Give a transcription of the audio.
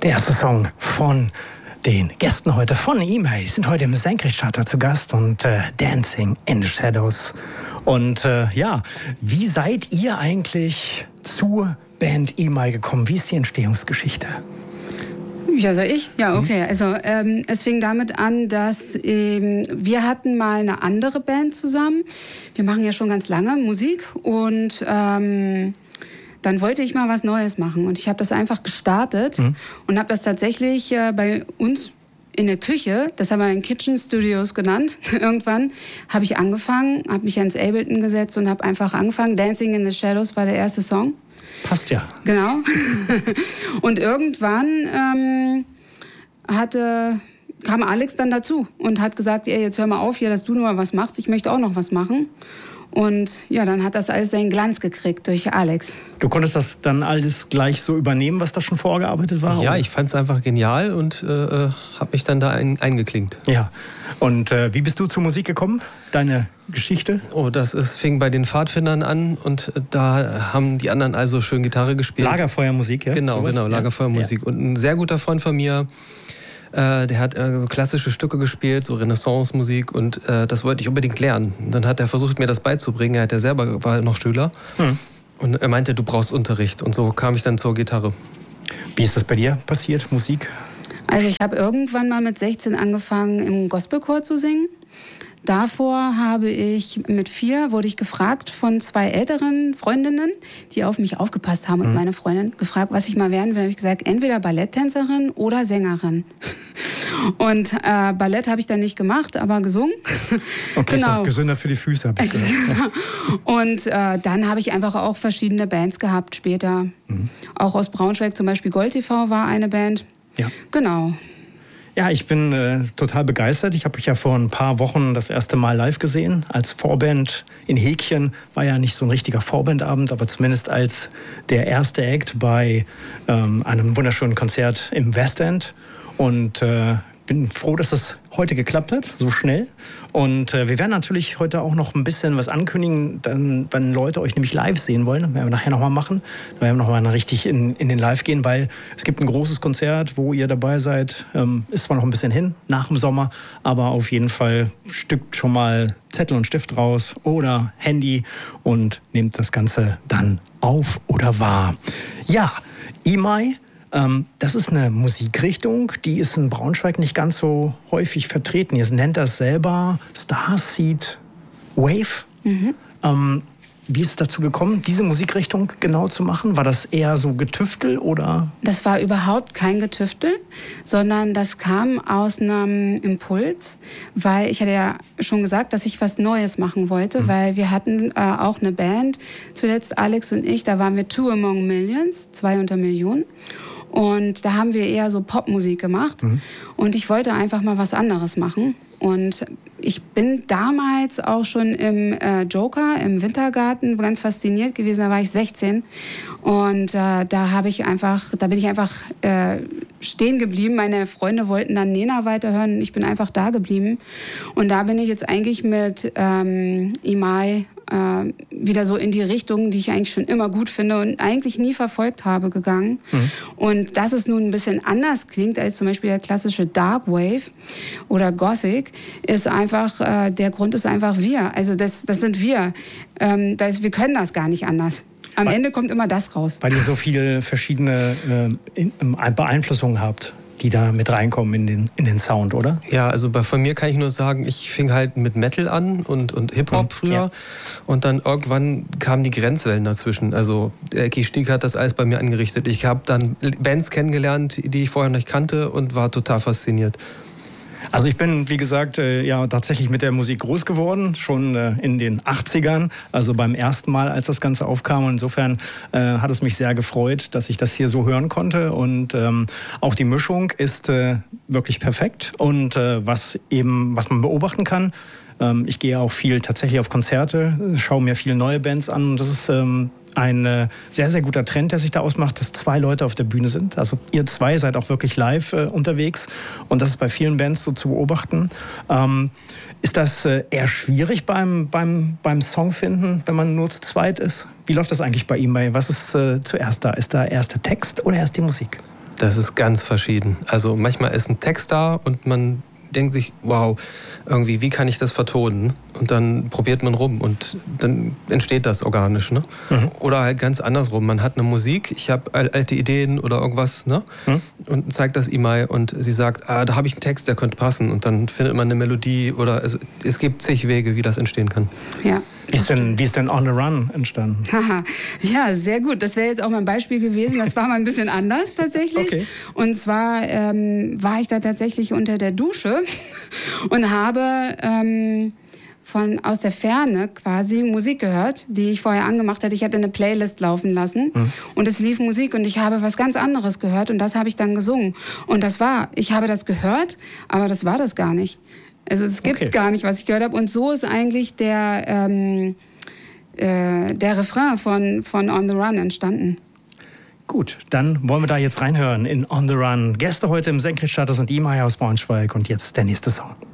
Der erste Song von den Gästen heute von E-Mail sind heute im Senkrechtstarter zu Gast und Dancing in the Shadows. Und wie seid ihr eigentlich zur Band E-Mail gekommen? Wie ist die Entstehungsgeschichte? Ja, soll ich? Ja, okay. Also es fing damit an, dass wir hatten mal eine andere Band zusammen. Wir machen ja schon ganz lange Musik und dann wollte ich mal was Neues machen. Und ich habe das einfach gestartet und habe das tatsächlich bei uns in der Küche, das haben wir in Kitchen Studios genannt, irgendwann habe ich angefangen, habe mich ans Ableton gesetzt und habe einfach angefangen. Dancing in the Shadows war der erste Song. Passt ja. Genau. Und irgendwann kam Alex dann dazu und hat gesagt, ey, jetzt hör mal auf hier, dass du nur was machst, ich möchte auch noch was machen. Und ja, dann hat das alles seinen Glanz gekriegt durch Alex. Du konntest das dann alles gleich so übernehmen, was da schon vorgearbeitet war? Ja, oder? Ich fand es einfach genial und habe mich dann da eingeklinkt. Ja. Und wie bist du zur Musik gekommen? Deine Geschichte? Oh, fing bei den Pfadfindern an und da haben die anderen also schön Gitarre gespielt. Lagerfeuermusik, ja? Genau, Sowas? Lagerfeuermusik. Ja. Und ein sehr guter Freund von mir, der hat so klassische Stücke gespielt, so Renaissance-Musik und das wollte ich unbedingt lernen. Dann hat er versucht, mir das beizubringen. Er war noch Schüler und er meinte, du brauchst Unterricht und so kam ich dann zur Gitarre. Wie ist das bei dir passiert, Musik? Also ich habe irgendwann mal mit 16 angefangen, im Gospelchor zu singen. Davor wurde ich gefragt von 2 älteren Freundinnen, die auf mich aufgepasst haben und meine Freundin gefragt, was ich mal werden will. Habe ich gesagt, entweder Balletttänzerin oder Sängerin. Und Ballett habe ich dann nicht gemacht, aber gesungen. Okay, genau. Ist auch gesünder für die Füße, habe ich gesagt. Und dann habe ich einfach auch verschiedene Bands gehabt später. Auch aus Braunschweig, zum Beispiel Gold TV war eine Band. Ja. Genau. Ja, ich bin total begeistert. Ich habe euch ja vor ein paar Wochen das erste Mal live gesehen. Als Vorband in Häkchen. War ja nicht so ein richtiger Vorbandabend, aber zumindest als der erste Act bei einem wunderschönen Konzert im Westend. Und bin froh, dass das heute geklappt hat, so schnell. Und wir werden natürlich heute auch noch ein bisschen was ankündigen, dann, wenn Leute euch nämlich live sehen wollen. Das werden wir nachher nochmal machen. Da werden wir nochmal richtig in den Live gehen, weil es gibt ein großes Konzert, wo ihr dabei seid. Ist zwar noch ein bisschen hin, nach dem Sommer, aber auf jeden Fall stückt schon mal Zettel und Stift raus oder Handy und nehmt das Ganze dann auf oder wahr. Ja, E-Mai. Das ist eine Musikrichtung, die ist in Braunschweig nicht ganz so häufig vertreten. Ihr nennt das selber Starseed Wave. Wie ist es dazu gekommen, diese Musikrichtung genau zu machen? War das eher so Getüftel oder? Das war überhaupt kein Getüftel, sondern das kam aus einem Impuls, weil ich hatte ja schon gesagt, dass ich was Neues machen wollte, weil wir hatten auch eine Band, zuletzt Alex und ich, da waren wir Two Among Millions, 2 unter Millionen. Und da haben wir eher so Popmusik gemacht. Und ich wollte einfach mal was anderes machen. Und ich bin damals auch schon im Joker, im Wintergarten, ganz fasziniert gewesen. Da war ich 16. Und da bin ich einfach stehen geblieben. Meine Freunde wollten dann Nena weiterhören. Und ich bin einfach da geblieben. Und da bin ich jetzt eigentlich mit E-Mai wieder so in die Richtung, die ich eigentlich schon immer gut finde und eigentlich nie verfolgt habe, gegangen. Und dass es nun ein bisschen anders klingt als zum Beispiel der klassische Dark Wave oder Gothic, ist einfach, der Grund ist einfach wir. Also das sind wir. Wir können das gar nicht anders. Am Ende kommt immer das raus. Weil ihr so viele verschiedene Beeinflussungen habt, die da mit reinkommen in den Sound, oder? Ja, also von mir kann ich nur sagen, ich fing halt mit Metal an und Hip-Hop früher. Ja. Und dann irgendwann kamen die Grenzwellen dazwischen. Also der Ecki Stieg hat das alles bei mir angerichtet. Ich habe dann Bands kennengelernt, die ich vorher noch nicht kannte und war total fasziniert. Also ich bin, wie gesagt, tatsächlich mit der Musik groß geworden, schon in den 80ern, also beim ersten Mal, als das Ganze aufkam. Und insofern hat es mich sehr gefreut, dass ich das hier so hören konnte. Und auch die Mischung ist wirklich perfekt. Und was man beobachten kann, ich gehe auch viel tatsächlich auf Konzerte, schaue mir viele neue Bands an. Und das ist ein sehr, sehr guter Trend, der sich da ausmacht, dass 2 Leute auf der Bühne sind. Also ihr 2 seid auch wirklich live unterwegs und das ist bei vielen Bands so zu beobachten. Ist das eher schwierig beim Songfinden, wenn man nur zu zweit ist? Wie läuft das eigentlich bei ihm? Was ist zuerst da? Ist da erst der Text oder erst die Musik? Das ist ganz verschieden. Also manchmal ist ein Text da und man denkt sich, wow, irgendwie, wie kann ich das vertonen? Und dann probiert man rum und dann entsteht das organisch. Ne? Oder halt ganz andersrum. Man hat eine Musik, ich habe alte Ideen oder irgendwas, ne? Und zeigt das Imai und sie sagt, da habe ich einen Text, der könnte passen. Und dann findet man eine Melodie oder es gibt zig Wege, wie das entstehen kann. Ja. Wie ist denn On the Run entstanden? Ja, sehr gut. Das wäre jetzt auch mein Beispiel gewesen. Das war mal ein bisschen anders tatsächlich. Okay. Und zwar war ich da tatsächlich unter der Dusche und habe aus der Ferne quasi Musik gehört, die ich vorher angemacht hatte. Ich hatte eine Playlist laufen lassen und es lief Musik und ich habe was ganz anderes gehört und das habe ich dann gesungen. Und ich habe das gehört, aber das war das gar nicht. Also es gibt gar nicht, was ich gehört habe. Und so ist eigentlich der Refrain von On the Run entstanden. Gut, dann wollen wir da jetzt reinhören in On the Run. Gäste heute im Senkrechtstarter sind Imai aus Braunschweig und jetzt der nächste Song.